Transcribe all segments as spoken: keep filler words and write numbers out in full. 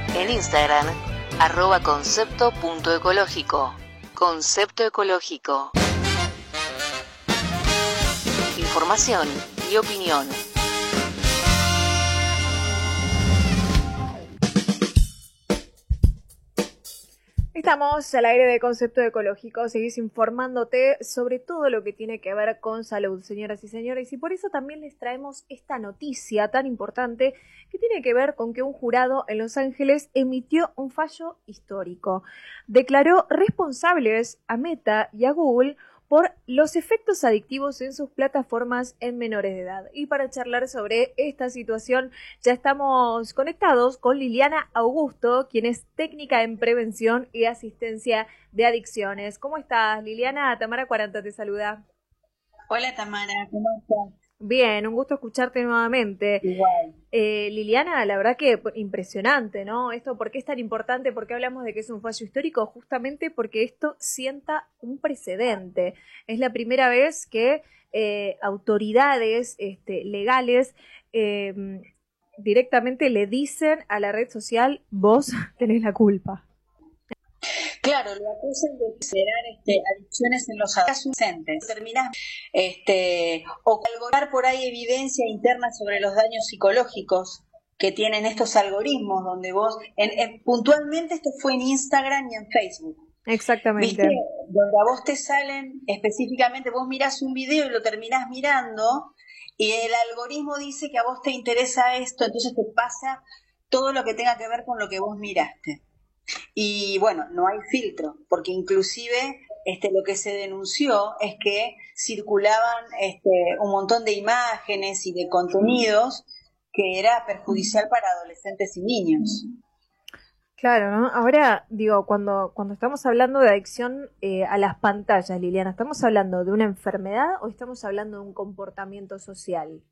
En Instagram, arroba concepto punto ecológico. Concepto ecológico. Información y opinión. Estamos al aire de Concepto Ecológico, seguís informándote sobre todo lo que tiene que ver con salud, señoras y señores, y por eso también les traemos esta noticia tan importante que tiene que ver con que un jurado en Los Ángeles emitió un fallo histórico. Declaró responsables a Meta y a Google por los efectos adictivos en sus plataformas en menores de edad. Y para charlar sobre esta situación ya estamos conectados con Liliana Augusto, quien es técnica en prevención y asistencia de adicciones. ¿Cómo estás, Liliana? Tamara Cuaranta te saluda. Hola, Tamara, ¿cómo estás? Bien, un gusto escucharte nuevamente. Igual. Eh, Liliana, la verdad que impresionante, ¿no? Esto, ¿por qué es tan importante? ¿Por qué hablamos de que es un fallo histórico? Justamente porque esto sienta un precedente. Es la primera vez que eh, autoridades este, legales eh, directamente le dicen a la red social, vos tenés la culpa. Claro, lo acusan de generar este, adicciones en los adolescentes. Terminás este, o colgar por ahí evidencia interna sobre los daños psicológicos que tienen estos algoritmos, donde vos, en, en, puntualmente esto fue en Instagram y en Facebook. Exactamente. ¿Viste? Donde a vos te salen específicamente, vos mirás un video y lo terminás mirando, y el algoritmo dice que a vos te interesa esto, entonces te pasa todo lo que tenga que ver con lo que vos miraste. Y bueno, no hay filtro, porque inclusive este, lo que se denunció es que circulaban este, un montón de imágenes y de contenidos que era perjudicial para adolescentes y niños. Claro, ¿no? Ahora, digo, cuando, cuando estamos hablando de adicción eh, a las pantallas, Liliana, ¿estamos hablando de una enfermedad o estamos hablando de un comportamiento social?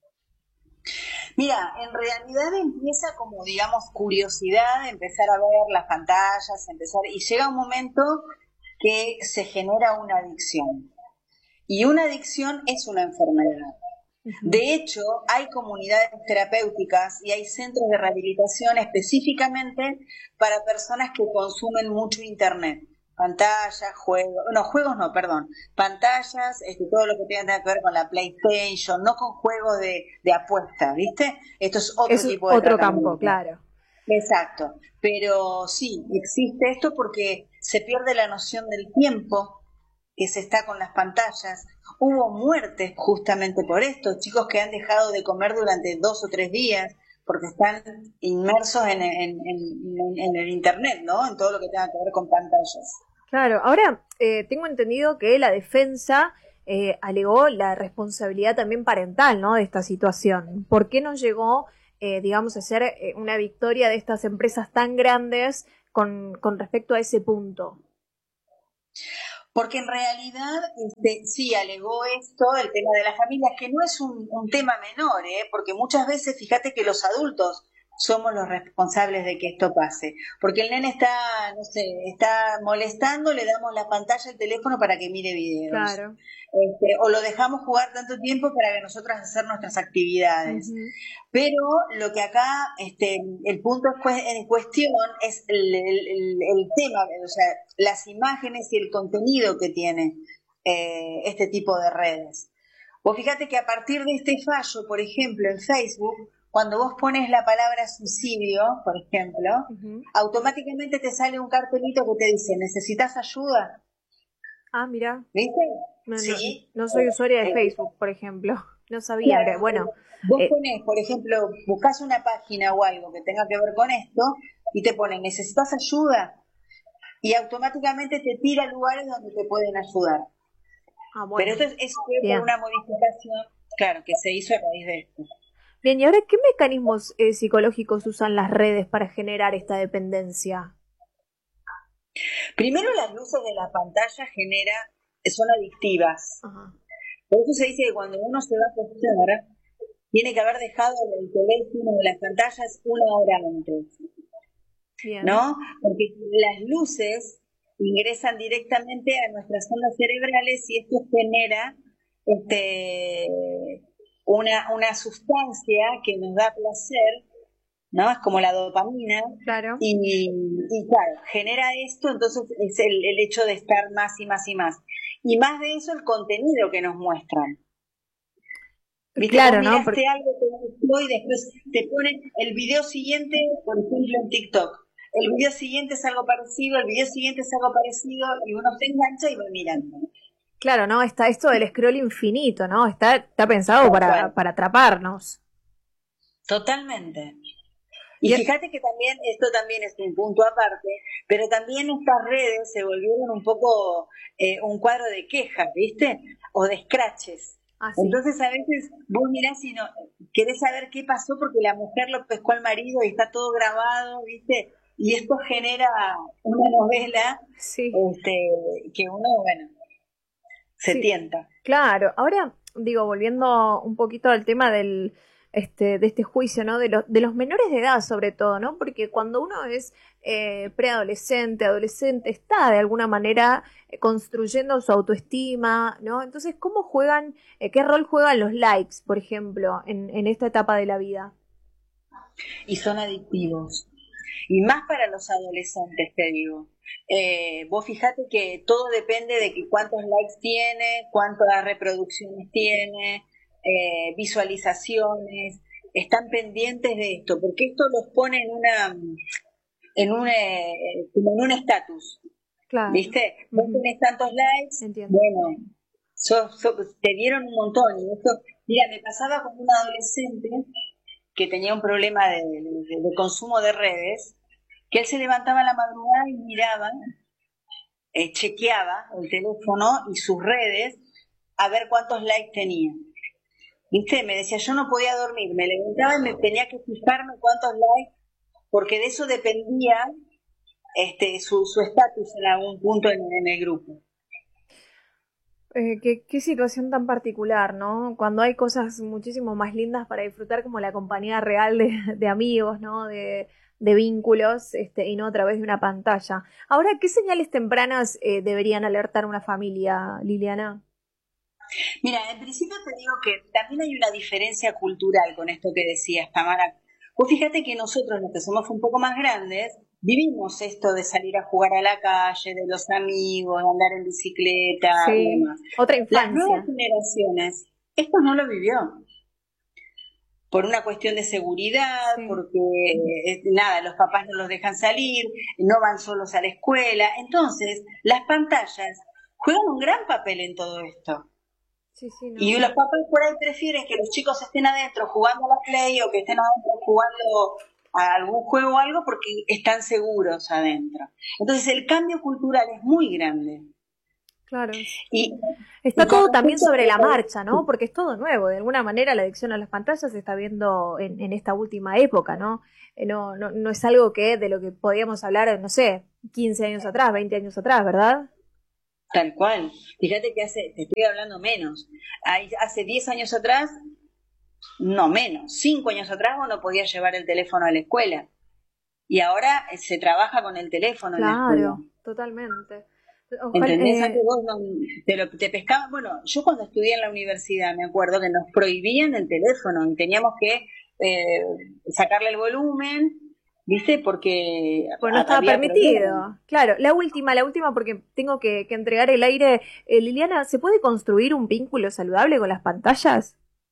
Mira, en realidad empieza como, digamos, curiosidad, empezar a ver las pantallas, empezar y llega un momento que se genera una adicción. Y una adicción es una enfermedad. De hecho, hay comunidades terapéuticas y hay centros de rehabilitación específicamente para personas que consumen mucho Internet. Pantallas, juegos, no, juegos no, perdón, pantallas, este, todo lo que tenga que ver con la PlayStation, no con juegos de, de apuesta, ¿viste? Esto es otro es tipo de otro campo, claro. Exacto, pero sí, existe esto porque se pierde la noción del tiempo que se está con las pantallas. Hubo muertes justamente por esto, chicos que han dejado de comer durante dos o tres días porque están inmersos en, en, en, en el Internet, ¿no? En todo lo que tenga que ver con pantallas. Claro, ahora eh, tengo entendido que la defensa eh, alegó la responsabilidad también parental, ¿no? De esta situación. ¿Por qué no llegó, eh, digamos, a ser eh, una victoria de estas empresas tan grandes con, con respecto a ese punto? Porque en realidad este, sí alegó esto, el tema de las familias, que no es un, un tema menor, ¿eh? Porque muchas veces, fíjate que los adultos somos los responsables de que esto pase. Porque el nene está, no sé, está molestando, le damos la pantalla, el teléfono para que mire videos. Claro. Este, o lo dejamos jugar tanto tiempo para que nosotros hacer nuestras actividades. Uh-huh. Pero lo que acá, este, el punto en cuestión es el, el, el, el tema, o sea, las imágenes y el contenido que tiene eh, este tipo de redes. Vos fíjate que a partir de este fallo, por ejemplo, en Facebook, cuando vos pones la palabra suicidio, por ejemplo, uh-huh. automáticamente te sale un cartelito que te dice, ¿necesitas ayuda? Ah, mira. ¿Viste? No, sí. No, no soy usuaria de eh, Facebook, por ejemplo. No sabía claro, que, bueno. Vos eh, ponés, por ejemplo, buscás una página o algo que tenga que ver con esto y te pone, ¿necesitas ayuda? Y automáticamente te tira a lugares donde te pueden ayudar. Ah, bueno. Pero esto es, es por una modificación, claro, que se hizo a raíz de esto. Bien, ¿y ahora qué mecanismos eh, psicológicos usan las redes para generar esta dependencia? Primero, las luces de la pantalla genera, son adictivas. Ajá. Por eso se dice que cuando uno se va a acostar, tiene que haber dejado el teléfono o las pantallas una hora antes. Bien. ¿No? Porque las luces ingresan directamente a nuestras ondas cerebrales y esto genera este, una, una sustancia que nos da placer ¿no? Es como la dopamina. Claro. Y, y claro, genera esto, entonces es el, el hecho de estar más y más y más. Y más de eso, el contenido que nos muestran. ¿Viste? Claro, Vos miraste ¿no? Porque... algo, te gustó y después te ponen el video siguiente, por ejemplo, en TikTok. El video siguiente es algo parecido, el video siguiente es algo parecido, y uno se engancha y va mirando. Claro, ¿no? Está esto del scroll infinito, ¿no? Está, está pensado para, para atraparnos. Totalmente. Y fíjate que también, esto también es un punto aparte, pero también estas redes se volvieron un poco eh, un cuadro de quejas, ¿viste? O de scratches. Ah, sí. Entonces a veces vos mirás y no querés saber qué pasó porque la mujer lo pescó al marido y está todo grabado, ¿viste? Y esto genera una novela, sí. este, que uno, bueno, se sí. tienta. Claro, ahora digo, volviendo un poquito al tema del este, de este juicio, ¿no? De los, de los menores de edad sobre todo, ¿no? Porque cuando uno es eh, preadolescente, adolescente, está de alguna manera eh, construyendo su autoestima, ¿no? Entonces, ¿cómo juegan, eh, qué rol juegan los likes, por ejemplo, en, en esta etapa de la vida? Y son adictivos. Y más para los adolescentes, te digo. Eh, vos fijate que todo depende de que cuántos likes tiene, cuántas reproducciones tiene, eh, visualizaciones. Están pendientes de esto, porque esto los pone en una, en un, eh, como en un estatus. Claro. ¿Viste? Vos uh-huh. tenés tantos likes, entiendo. Bueno, so, so, te dieron un montón. Y esto, mira, me pasaba con un adolescente que tenía un problema de, de, de consumo de redes, que él se levantaba a la madrugada y miraba, eh, chequeaba el teléfono y sus redes a ver cuántos likes tenía. ¿Viste? Me decía, yo no podía dormir, me levantaba y me tenía que fijarme cuántos likes, porque de eso dependía este, su estatus en algún punto en, en el grupo. Eh, qué, qué situación tan particular, ¿no? Cuando hay cosas muchísimo más lindas para disfrutar, como la compañía real de, de amigos, ¿no? De, de vínculos, este, y no a través de una pantalla. Ahora, ¿qué señales tempranas eh, deberían alertar una familia, Liliana? Mira, en principio te digo que también hay una diferencia cultural con esto que decías, Tamara. Vos fíjate que nosotros, los que somos un poco más grandes, vivimos esto de salir a jugar a la calle, de los amigos, de andar en bicicleta, sí, y demás. Otra infancia. Las nuevas generaciones, esto no lo vivió. Por una cuestión de seguridad, sí. porque, eh, nada, los papás no los dejan salir, no van solos a la escuela. Entonces, las pantallas juegan un gran papel en todo esto. Sí, sí, no. Y los papás por ahí prefieren que los chicos estén adentro jugando a la Play o que estén adentro jugando a algún juego o algo porque están seguros adentro. Entonces el cambio cultural es muy grande. Claro. Y, está y todo también sobre la marcha, ¿no? Porque es todo nuevo. De alguna manera la adicción a las pantallas se está viendo en, en esta última época, ¿no? No, no, no es algo que de lo que podíamos hablar, no sé, quince años atrás, veinte años atrás, ¿verdad? Tal cual. Fíjate que hace, te estoy hablando menos. Hace diez años atrás, no menos, cinco años atrás vos no podías llevar el teléfono a la escuela. Y ahora se trabaja con el teléfono claro, en la escuela. Claro, totalmente. Ojalá, ¿entendés? Eh... Antes vos no, te, lo, te pescaban. Bueno, yo cuando estudié en la universidad me acuerdo que nos prohibían el teléfono y teníamos que eh, sacarle el volumen. ¿Viste? Porque pues no estaba permitido. Problemas. Claro, la última, la última, porque tengo que, que entregar el aire. Eh, Liliana, ¿se puede construir un vínculo saludable con las pantallas?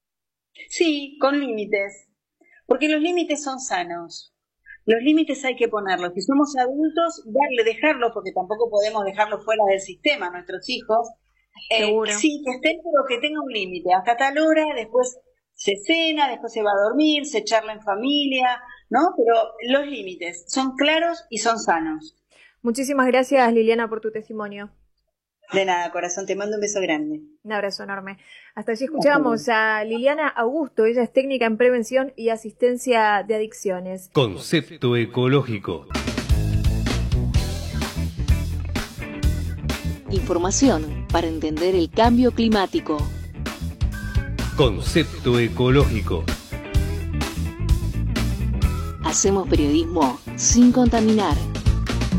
Sí, con límites. Porque los límites son sanos. Los límites hay que ponerlos. Si somos adultos, darle, dejarlos, porque tampoco podemos dejarlos fuera del sistema, nuestros hijos. Seguro. Eh, sí, que estén, pero que tenga un límite. Hasta tal hora, después se cena, después se va a dormir, se charla en familia, ¿no? Pero los límites son claros y son sanos. Muchísimas gracias, Liliana, por tu testimonio. De nada, corazón, te mando un beso grande. Un abrazo enorme. Hasta allí escuchamos a Liliana Augusto, ella es técnica en prevención y asistencia de adicciones. Concepto ecológico. Información para entender el cambio climático. Concepto ecológico. Hacemos periodismo sin contaminar.